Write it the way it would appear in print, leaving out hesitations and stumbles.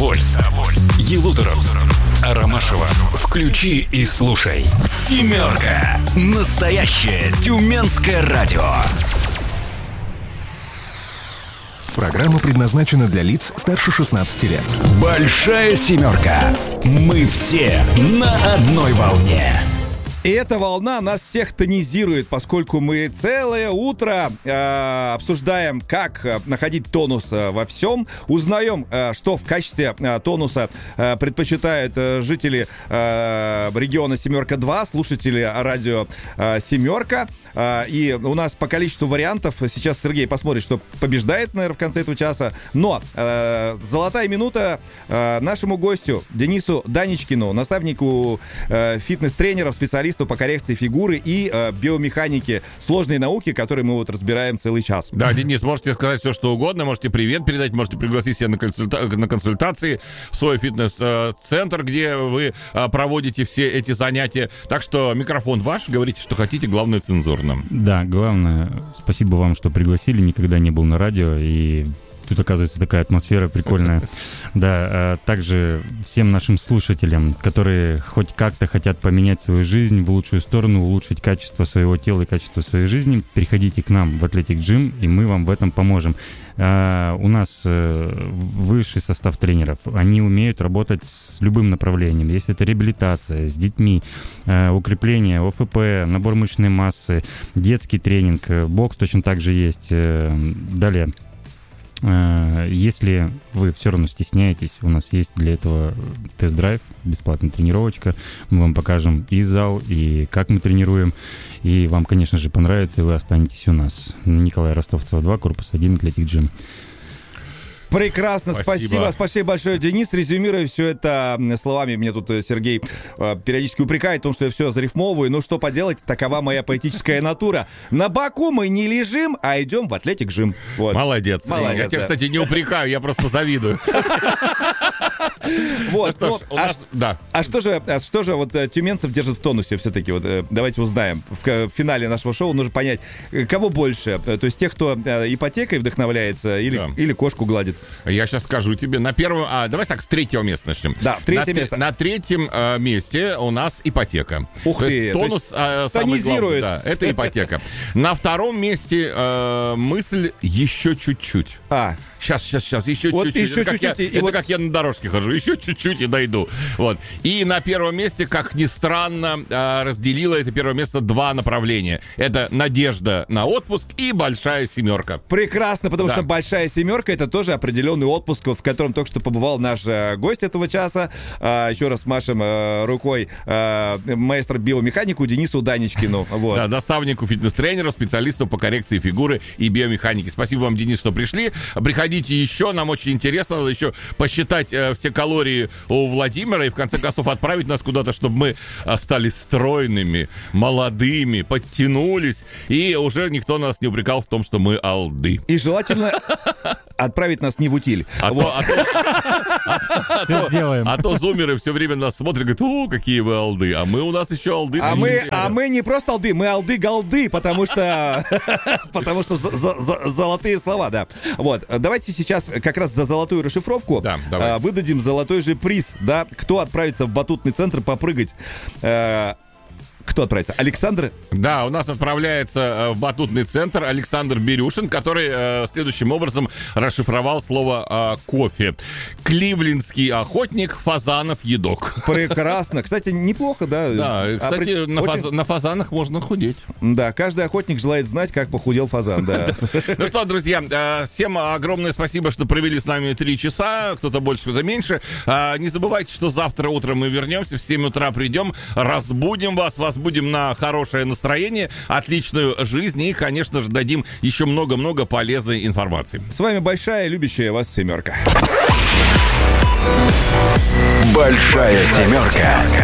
Тобольск, Ялуторовск, Ромашево. Включи и слушай. «Семерка». Настоящее тюменское радио. Программа предназначена для лиц старше 16 лет. Большая семерка. Мы все на одной волне. И эта волна нас всех тонизирует, поскольку мы целое утро обсуждаем, как находить тонус во всем, узнаем, что в качестве тонуса предпочитают жители региона Семерка-2, слушатели радио Семерка. И у нас по количеству вариантов, сейчас Сергей посмотрит, что побеждает, наверное, в конце этого часа. Но золотая минута нашему гостю Денису Даничкину, наставнику фитнес-тренеров, специалисту по коррекции фигуры и биомеханике сложной науки, которые мы вот разбираем целый час. Да, Денис, можете сказать все, что угодно, можете привет передать, можете пригласить себя на консультации в свой фитнес-центр, где вы проводите все эти занятия. Так что микрофон ваш, говорите, что хотите, главное цензурно. Да, главное, спасибо вам, что пригласили, никогда не был на радио, и тут, оказывается, такая атмосфера прикольная. Да, также всем нашим слушателям, которые хоть как-то хотят поменять свою жизнь в лучшую сторону, улучшить качество своего тела и качество своей жизни, приходите к нам в Athletic Gym, и мы вам в этом поможем. У нас высший состав тренеров. Они умеют работать с любым направлением. Если это реабилитация, с детьми, укрепление, ОФП, набор мышечной массы, детский тренинг, бокс точно так же есть. Далее. Если вы все равно стесняетесь, у нас есть для этого тест-драйв, бесплатная тренировочка. Мы вам покажем и зал, и как мы тренируем. И вам, конечно же, понравится, и вы останетесь у нас. Николая Ростовцева, 2, корпус 1, Athletic Gym. Прекрасно, спасибо большое, Денис. Резюмируя все это словами, мне тут Сергей периодически упрекает в том, что я все зарифмовываю. Ну что поделать, такова моя поэтическая натура. На боку мы не лежим, а идем в Athletic Gym. Вот. Молодец. Я тебя, кстати, не упрекаю, я просто завидую. Вот, а что же вот тюменцев держит в тонусе все-таки? Вот давайте узнаем. В финале нашего шоу нужно понять, кого больше. То есть тех, кто ипотекой вдохновляется или кошку гладит. Я сейчас скажу тебе. На первом... давай так, с третьего места начнем. Да, третье место. На третьем месте у нас ипотека. Ух то ты! Есть тонус самый главный. Да, это ипотека. На втором месте мысль «еще чуть-чуть». Сейчас, еще вот чуть-чуть. Еще это чуть-чуть, как я на дорожке хожу. Еще чуть-чуть и дойду. Вот. И на первом месте, как ни странно, разделило это первое место два направления. Это надежда на отпуск и большая семерка. Прекрасно, потому что большая семерка — это тоже определенный отпуск, в котором только что побывал наш гость этого часа. Еще раз машем рукой маэстро биомеханику Денису Даничкину. Вот. Да, наставнику фитнес-тренеру, специалисту по коррекции фигуры и биомеханике. Спасибо вам, Денис, что пришли. Приходите еще, нам очень интересно, надо еще посчитать все калории у Владимира и в конце концов отправить нас куда-то, чтобы мы стали стройными, молодыми, подтянулись, и уже никто нас не упрекал в том, что мы алды. И желательно отправить нас не в утиль. А то зумеры все время нас смотрят и говорят: какие вы алды. А мы у нас еще алды. А мы не просто алды, мы алды-голды, потому что золотые слова, да. Вот, давайте сейчас как раз за золотую расшифровку выдадим золотой же приз, да. Кто отправится в батутный центр попрыгать? Кто отправится? Александр? Да, у нас отправляется в батутный центр Александр Бирюшин, который следующим образом расшифровал слово «кофе». Кливлендский охотник, фазанов едок. Прекрасно. Кстати, неплохо, да? Да, кстати, на фазанах можно худеть. Да, каждый охотник желает знать, как похудел фазан, да. Ну что, друзья, всем огромное спасибо, что провели с нами 3 часа, кто-то больше, кто-то меньше. Не забывайте, что завтра утром мы вернемся, в 7 утра придем, разбудим вас будем на хорошее настроение, отличную жизнь и, конечно же, дадим еще много-много полезной информации. С вами большая, любящая вас семерка. Большая семерка.